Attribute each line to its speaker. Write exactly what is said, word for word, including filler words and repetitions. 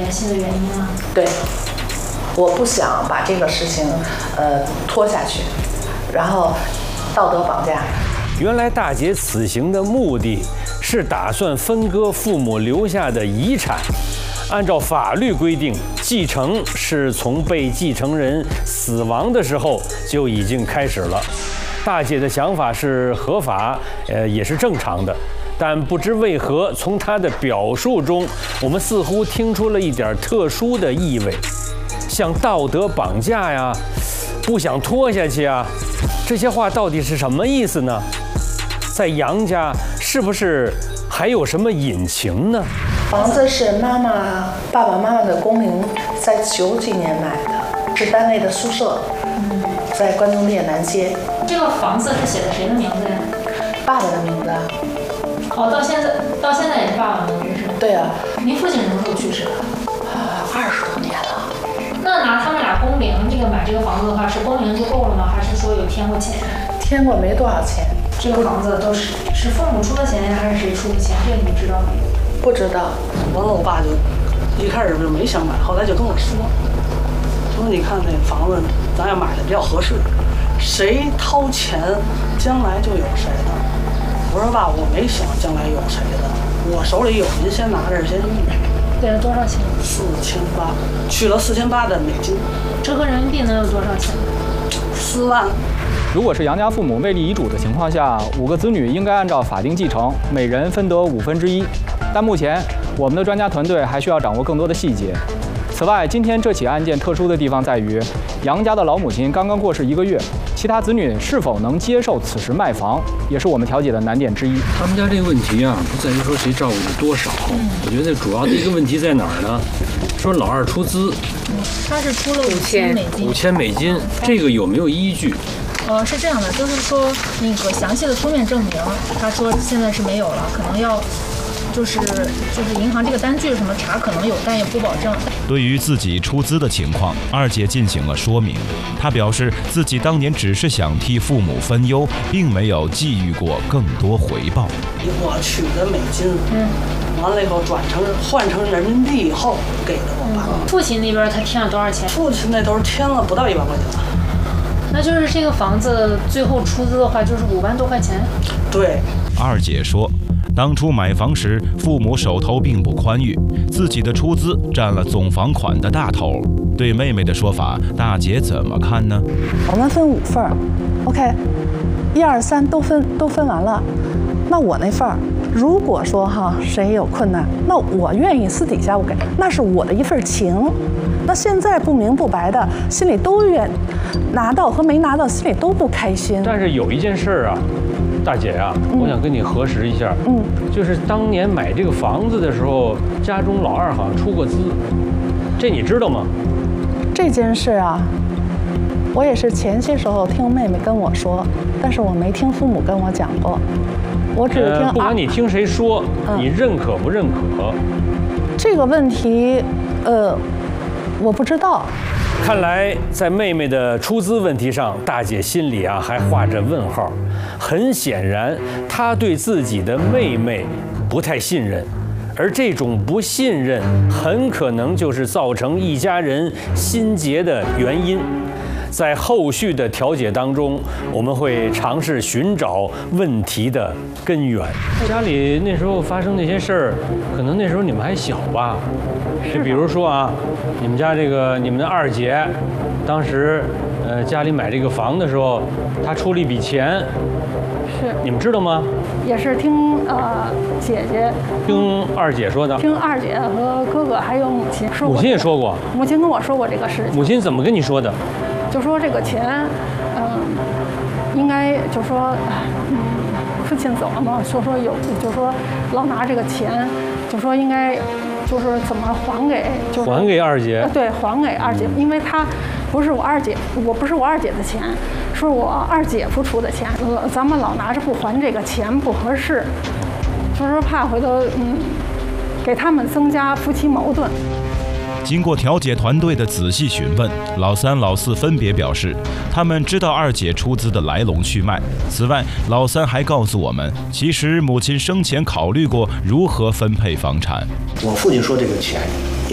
Speaker 1: 联系的原因啊？
Speaker 2: 对，我不想把这个事情呃拖下去，然后道德绑架。
Speaker 3: 原来大姐此行的目的是打算分割父母留下的遗产。按照法律规定，继承是从被继承人死亡的时候就已经开始了。大姐的想法是合法，呃，也是正常的。但不知为何，从她的表述中，我们似乎听出了一点特殊的意味，像道德绑架呀，不想拖下去啊，这些话到底是什么意思呢？在杨家是不是还有什么隐情呢？
Speaker 2: 房子是妈妈、爸爸妈妈的工龄，在九几年买的，是单位的宿舍，嗯，在关东店南街。
Speaker 1: 这个房子是写的谁的名字呀？
Speaker 2: 爸爸的名字。
Speaker 1: 哦，到现在到现在也是爸爸名字是吗？
Speaker 2: 对啊。
Speaker 1: 您父亲什么时候去世的？
Speaker 2: 啊，二十多年了。
Speaker 1: 那拿他们俩工龄这个买这个房子的话，是工龄就够了吗？还是说有添过钱？
Speaker 2: 添过没多少钱。
Speaker 1: 这个房子都是是父母出的钱还是谁出的钱？这个你知道吗？
Speaker 2: 不知道。
Speaker 4: 完了，我爸就一开始就没想买，后来就跟我说，说你看那房子，咱要买的比较合适，谁掏钱，将来就有谁的。我说爸，我没想将来有谁的，我手里有，您先拿着先用。
Speaker 1: 给了多少钱？
Speaker 4: 四千八，取了四千八的美金。
Speaker 1: 折合人民币能有多少钱？
Speaker 4: 四万。
Speaker 5: 如果是杨家父母未立遗嘱的情况下，五个子女应该按照法定继承，每人分得五分之一。但目前我们的专家团队还需要掌握更多的细节。此外，今天这起案件特殊的地方在于，杨家的老母亲刚刚过世一个月，其他子女是否能接受此时卖房，也是我们调解的难点之一。
Speaker 3: 他们家这个问题啊，不在于说谁照顾的多少，嗯、我觉得主要的一个问题在哪儿呢？说老二出资，
Speaker 1: 嗯、他是出了五千美金，
Speaker 3: 五千美金，这个有没有依据？
Speaker 1: 呃，是这样的，就是说那个详细的书面证明，他说现在是没有了，可能要。就是就是银行这个单据什么查可能有，但也不保证。
Speaker 6: 对于自己出资的情况，二姐进行了说明。她表示自己当年只是想替父母分忧，并没有觊觎过更多回报。
Speaker 4: 我取的美金，嗯，完了以后转成换成人民币以后给的我爸。
Speaker 1: 嗯、父亲那边他添了多少钱？
Speaker 4: 父亲那都是添了不到一万块钱。
Speaker 1: 那就是这个房子最后出资的话，就是五万多块钱。
Speaker 4: 对，
Speaker 6: 二姐说。当初买房时，父母手头并不宽裕，自己的出资占了总房款的大头。对妹妹的说法，大姐怎么看呢？
Speaker 7: 我们分五份儿 ，OK， 一二三都分都分完了。那我那份儿，如果说哈谁有困难，那我愿意私底下我给，那是我的一份情。那现在不明不白的，心里都愿拿到和没拿到，心里都不开心。
Speaker 3: 但是有一件事啊。大姐啊，嗯、我想跟你核实一下，嗯，就是当年买这个房子的时候，家中老二好像出过资，这你知道吗？
Speaker 7: 这件事啊，我也是前些时候听妹妹跟我说，但是我没听父母跟我讲过，我只是听、
Speaker 3: 呃。不管你听谁说，啊、你认可不认可？
Speaker 7: 这个问题，呃，我不知道。
Speaker 3: 看来在妹妹的出资问题上，大姐心里啊还画着问号。很显然，她对自己的妹妹不太信任，而这种不信任很可能就是造成一家人心结的原因。在后续的调解当中，我们会尝试寻找问题的根源。家里那时候发生那些事儿，可能那时候你们还小吧？就比如说啊，你们家这个你们的二姐，当时呃家里买这个房的时候，她出了一笔钱，
Speaker 8: 是
Speaker 3: 你们知道吗？
Speaker 8: 也是听呃姐姐
Speaker 3: 听二姐说的，
Speaker 8: 听二姐和哥哥还有母亲说过。
Speaker 3: 母亲也说过，
Speaker 8: 母亲跟我说过这个事情。
Speaker 3: 母亲怎么跟你说的？
Speaker 8: 就说这个钱，嗯、呃，应该就说，嗯，父亲走了嘛，就说有，就说老拿这个钱，就说应该，就是怎么还给，就是
Speaker 3: 还给二姐。
Speaker 8: 对，还给二姐，因为他不是我二姐，我不是我二姐的钱，是我二姐夫出的钱，呃，咱们老拿着不还这个钱不合适，就是怕回头嗯，给他们增加夫妻矛盾。
Speaker 6: 经过调解团队的仔细询问，老三、老四分别表示，他们知道二姐出资的来龙去脉。此外，老三还告诉我们，其实母亲生前考虑过如何分配房产。
Speaker 9: 我父亲说这个钱